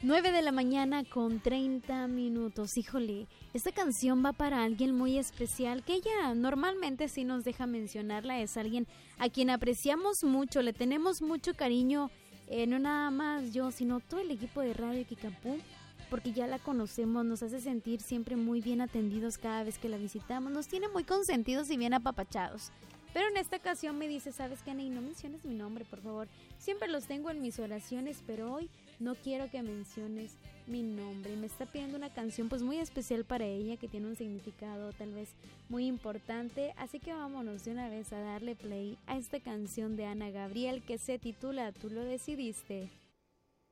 9 de la mañana con 30 minutos. Híjole, esta canción va para alguien muy especial que ella normalmente sí nos deja mencionarla. Es alguien a quien apreciamos mucho, le tenemos mucho cariño, no nada más yo, sino todo el equipo de Radio Kikapú, porque ya la conocemos, nos hace sentir siempre muy bien atendidos cada vez que la visitamos, nos tiene muy consentidos y bien apapachados. Pero en esta ocasión me dice, ¿sabes qué, Anaí? No menciones mi nombre, por favor. Siempre los tengo en mis oraciones, pero hoy no quiero que menciones mi nombre. Y me está pidiendo una canción pues muy especial para ella, que tiene un significado tal vez muy importante. Así que vámonos de una vez a darle play a esta canción de Ana Gabriel que se titula Tú lo decidiste.